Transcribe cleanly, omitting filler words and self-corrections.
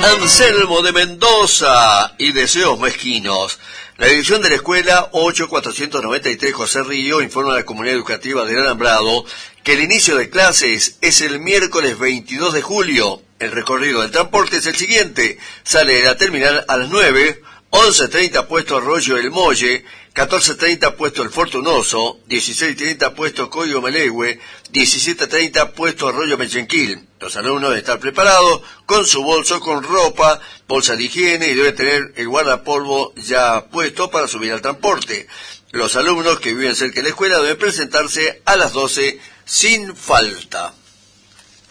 Anselmo de Mendoza y Deseos Mezquinos. La dirección de la escuela 8493 José Río informa a la comunidad educativa del Alambrado que el inicio de clases es el miércoles 22 de julio. El recorrido del transporte es el siguiente. Sale de la terminal a las 9, 11:30 puesto Arroyo El Molle, 14:30 puesto El Fortunoso, 16:30 puesto Coyo Melegüe, 17:30 puesto Arroyo Mechenquil. Los alumnos deben estar preparados con su bolso con ropa, bolsa de higiene y deben tener el guardapolvo ya puesto para subir al transporte. Los alumnos que viven cerca de la escuela deben presentarse a las 12 sin falta.